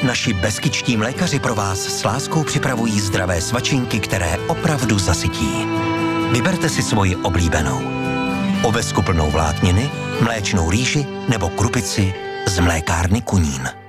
Naši beskičtí mlékaři pro vás s láskou připravují zdravé svačinky, které opravdu zasytí. Vyberte si svoji oblíbenou. Ovesku plnou vlákniny, mléčnou rýži nebo krupici z mlékárny Kunín.